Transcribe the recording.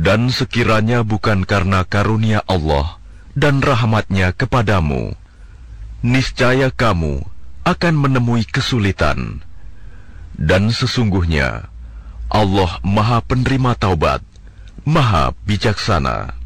Dan sekiranya bukan karena karunia Allah dan rahmat-Nya kepadamu, niscaya kamu akan menemui kesulitan. Dan sesungguhnya Allah Maha Penerima Taubat, Maha Bijaksana.